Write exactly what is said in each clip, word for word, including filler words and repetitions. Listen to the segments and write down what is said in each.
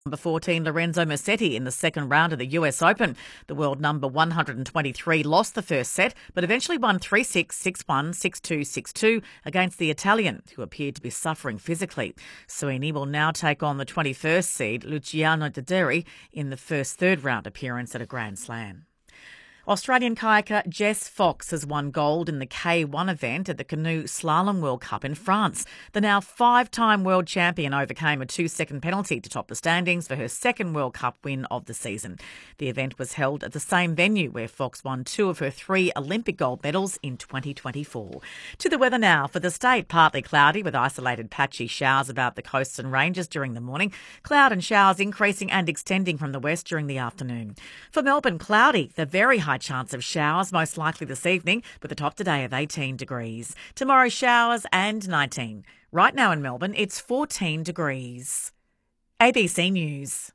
Number fourteen, Lorenzo Musetti in the second round of the U S Open. The world number one hundred twenty-three lost the first set, but eventually won three six, six one, six two, six two against the Italian, who appeared to be suffering physically. Sweeney will now take on the twenty-first seed, Luciano Dideri, in the first third round appearance at a Grand Slam. Australian kayaker Jess Fox has won gold in the K one event at the Canoe Slalom World Cup in France. The now five-time world champion overcame a two-second penalty to top the standings for her second World Cup win of the season. The event was held at the same venue where Fox won two of her three Olympic gold medals in twenty twenty-four. To the weather now. For the state, partly cloudy with isolated patchy showers about the coasts and ranges during the morning. Cloud and showers increasing and extending from the west during the afternoon. For Melbourne, cloudy. The very high chance of showers, most likely this evening, with a top today of eighteen degrees. Tomorrow, showers and nineteen. Right now in Melbourne, it's fourteen degrees. A B C News.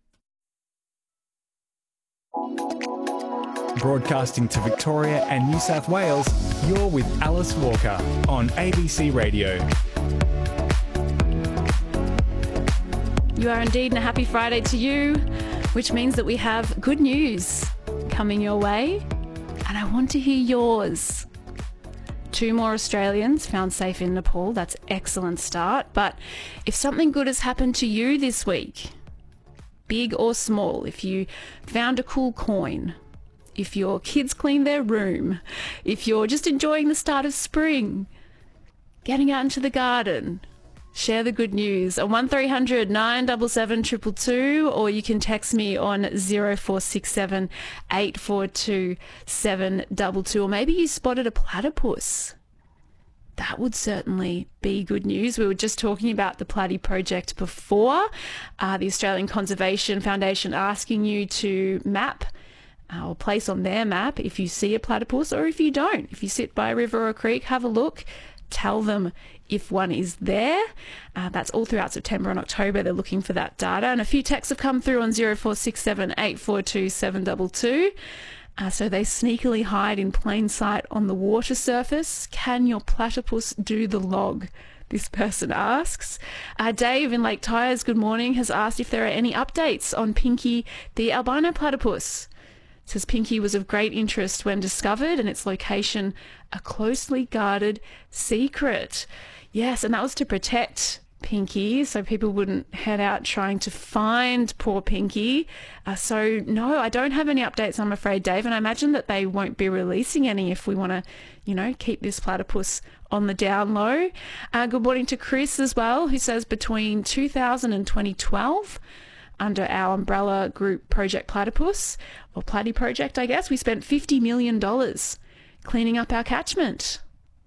Broadcasting to Victoria and New South Wales, you're with Alice Walker on A B C Radio. You are indeed, and a happy Friday to you, which means that we have good news coming your way, and I want to hear yours. Two more Australians found safe in Nepal. That's an excellent start. But if something good has happened to you this week, big or small, if you found a cool coin, if your kids cleaned their room, if you're just enjoying the start of spring, getting out into the garden, share the good news on one three hundred nine seven seven two two two, or you can text me on zero four six seven eight four two seven two two, or maybe you spotted a platypus. That would certainly be good news. We were just talking about the Platy Project before, uh, the Australian Conservation Foundation asking you to map uh, or place on their map if you see a platypus, or if you don't. If you sit by a river or a creek, have a look, tell them if one is there. Uh, that's all throughout September and October. They're looking for that data. And a few texts have come through on zero four six seven eight four two seven two two. Uh, so they sneakily hide in plain sight on the water surface. Can your platypus do the log? This person asks. Uh, Dave in Lake Tyers, good morning, has asked if there are any updates on Pinky, the albino platypus. Says Pinky was of great interest when discovered, and its location a closely guarded secret. Yes, and that was to protect Pinky, so people wouldn't head out trying to find poor Pinky. Uh, so no, I don't have any updates, I'm afraid, Dave, and I imagine that they won't be releasing any if we want to, you know, keep this platypus on the down low. Uh, good morning to Chris as well, who says between two thousand and twenty twelve, under our umbrella group Project Platypus, or Platy Project, I guess, we spent fifty million dollars cleaning up our catchment.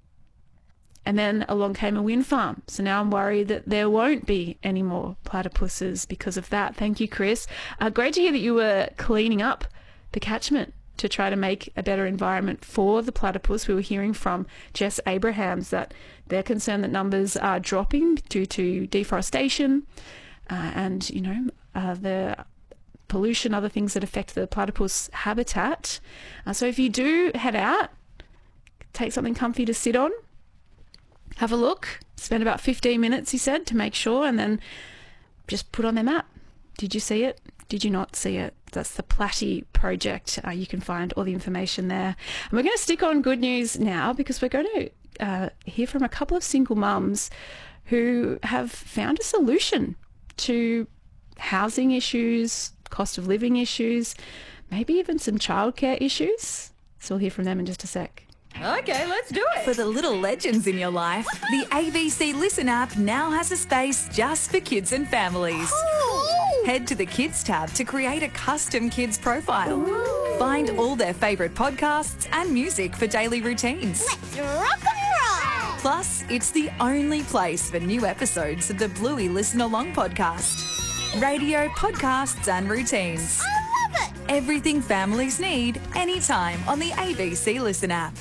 And then along came a wind farm. So now I'm worried that there won't be any more platypuses because of that. Thank you, Chris. Uh, great to hear that you were cleaning up the catchment to try to make a better environment for the platypus. We were hearing from Jess Abrahams that they're concerned that numbers are dropping due to deforestation uh, and, you know, uh, the pollution, other things that affect the platypus habitat. Uh, so if you do head out, take something comfy to sit on, have a look, spend about fifteen minutes, he said, to make sure, and then just put on their map. Did you see it? Did you not see it? That's the Platy Project. Uh, you can find all the information there. And we're going to stick on good news now, because we're going to uh, hear from a couple of single mums who have found a solution to housing issues, cost of living issues, maybe even some childcare issues. So we'll hear from them in just a sec. Okay, let's do it. For the little legends in your life, the A B C Listen app now has a space just for kids and families. Ooh. Head to the Kids tab to create a custom kids profile. Ooh. Find all their favourite podcasts and music for daily routines. Let's rock and roll. Plus, it's the only place for new episodes of the Bluey Listen Along podcast. Radio, podcasts and routines. I love it. Everything families need, anytime on the A B C Listen app.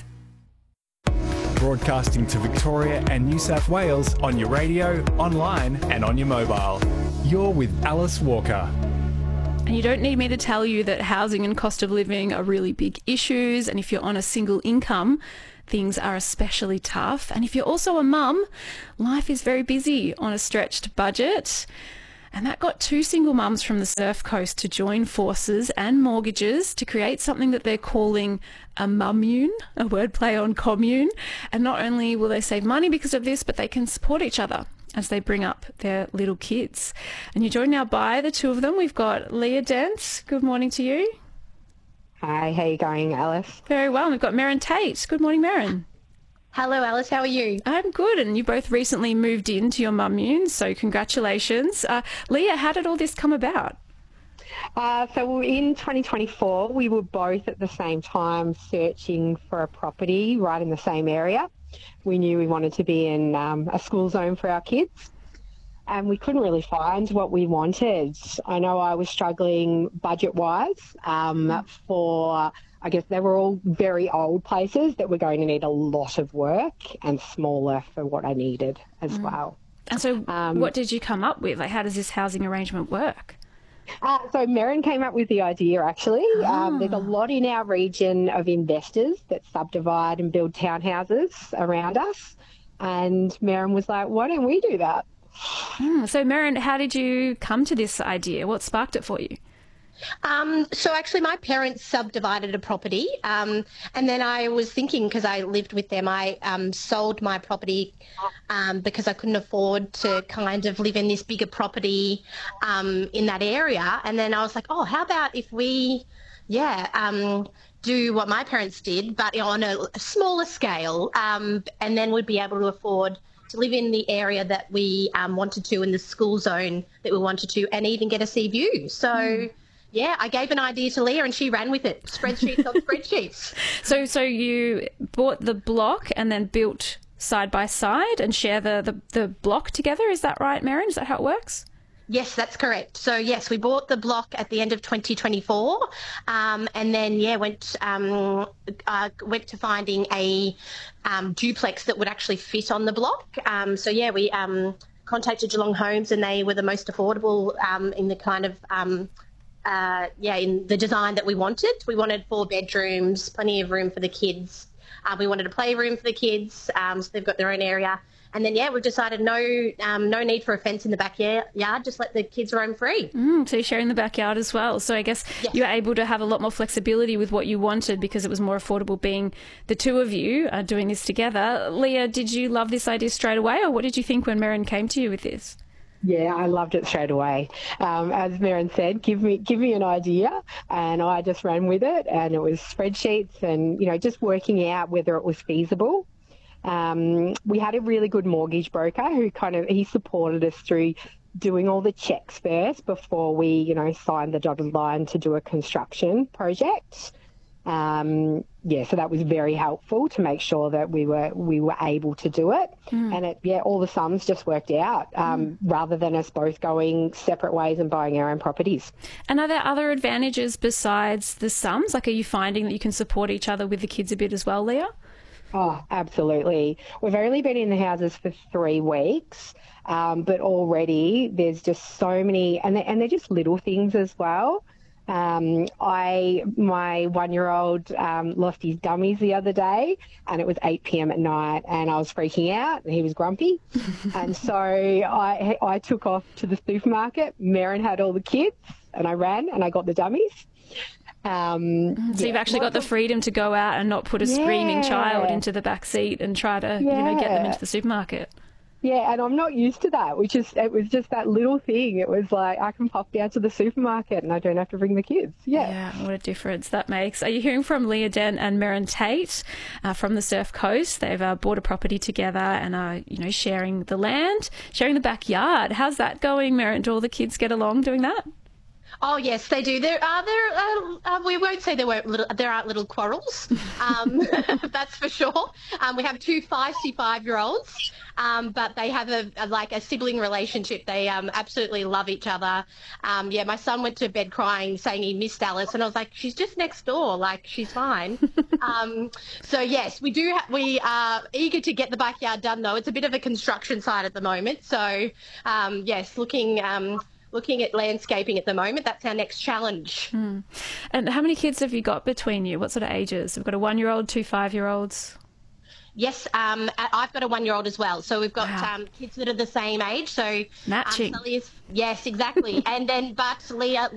Broadcasting to Victoria and New South Wales on your radio, online and on your mobile. You're with Alice Walker. And you don't need me to tell you that housing and cost of living are really big issues, and if you're on a single income, things are especially tough. And if you're also a mum, life is very busy on a stretched budget. And that got two single mums from the Surf Coast to join forces and mortgages to create something that they're calling a mummune, a wordplay on commune. And not only will they save money because of this, but they can support each other as they bring up their little kids. And you're joined now by the two of them. We've got Leah Dent. Good morning to you. Hi, how you going, Alice? Very well. And we've got Merryn Tate. Good morning, Merryn. Hello, Alice. How are you? I'm good, and you both recently moved into your mummune, so congratulations. Uh, Leah, how did all this come about? Uh, so in twenty twenty-four, we were both at the same time searching for a property right in the same area. We knew we wanted to be in um, a school zone for our kids, and we couldn't really find what we wanted. I know I was struggling budget-wise um, for... I guess they were all very old places that were going to need a lot of work and smaller for what I needed as mm. well. And so um, what did you come up with? Like, how does this housing arrangement work? Uh, so Merryn came up with the idea, actually. Oh. Um, there's a lot in our region of investors that subdivide and build townhouses around us. And Merryn was like, why don't we do that? Mm. So Merryn, how did you come to this idea? What sparked it for you? Um, so actually my parents subdivided a property um, and then I was thinking, because I lived with them, I um, sold my property um, because I couldn't afford to kind of live in this bigger property um, in that area. And then I was like, oh, how about if we, yeah, um, do what my parents did, but on a, a smaller scale, um, and then we'd be able to afford to live in the area that we um, wanted to, in the school zone that we wanted to, and even get a sea view. So... Mm. Yeah, I gave an idea to Leah and she ran with it. Spreadsheets on spreadsheets. So so you bought the block and then built side by side and share the, the, the block together. Is that right, Merryn? Is that how it works? Yes, that's correct. So, yes, we bought the block at the end of twenty twenty-four um, and then, yeah, went um, uh, went to finding a um, duplex that would actually fit on the block. Um, so, yeah, we um, contacted Geelong Homes and they were the most affordable um, in the kind of... Um, Uh, yeah, in the design that we wanted. We wanted four bedrooms, plenty of room for the kids. Uh, we wanted a playroom for the kids, um, so they've got their own area. And then, yeah, we've decided no um, no need for a fence in the backyard, just let the kids roam free. Mm, so you're sharing the backyard as well. So I guess yes. You were able to have a lot more flexibility with what you wanted because it was more affordable being the two of you uh, doing this together. Leah, did you love this idea straight away, or what did you think when Merryn came to you with this? Yeah, I loved it straight away. Um, as Merryn said, give me give me an idea, and I just ran with it. And it was spreadsheets, and you know, just working out whether it was feasible. Um, we had a really good mortgage broker who kind of he supported us through doing all the checks first before we, you know, signed the dotted line to do a construction project. Um, yeah, so that was very helpful to make sure that we were we were able to do it. Mm. And it, yeah, all the sums just worked out um, mm. rather than us both going separate ways and buying our own properties. And are there other advantages besides the sums? Like, are you finding that you can support each other with the kids a bit as well, Leah? Oh, absolutely. We've only been in the houses for three weeks, um, but already there's just so many, and they're, and they're just little things as well. Um, I, my one-year-old um, lost his dummies the other day, and it was eight p.m. at night, and I was freaking out, and he was grumpy. And so I, I took off to the supermarket. Merryn had all the kids, and I ran, and I got the dummies. Um, so yeah. You've actually got the freedom to go out and not put a yeah. screaming child into the back seat and try to, yeah. you know, get them into the supermarket. Yeah, and I'm not used to that, which is, it was just that little thing. It was like, I can pop down to the supermarket and I don't have to bring the kids. Yeah. Yeah, what a difference that makes. Are you hearing from Leah Dent and Merryn Tate uh, from the Surf Coast? They've uh, bought a property together and are, you know, sharing the land, sharing the backyard. How's that going, Merryn? Do all the kids get along doing that? Oh yes, they do. There are there. Uh, uh, we won't say there weren't little. There aren't little quarrels. Um, that's for sure. Um, we have two feisty five-year-olds, um, but they have a, a like a sibling relationship. They um, absolutely love each other. Um, yeah, my son went to bed crying, saying he missed Alice, and I was like, she's just next door. Like she's fine. um, so yes, we do. Ha- we are eager to get the backyard done, though. It's a bit of a construction site at the moment. So um, yes, looking. Um, Looking at landscaping at the moment, that's our next challenge. Mm. And how many kids have you got between you? What sort of ages? We've got a one-year-old, two five-year-olds. Yes, um, I- I've got a one-year-old as well. So we've got Wow. um, kids that are the same age. So Matching. Um, Sully is, yes, exactly. And then, but Leah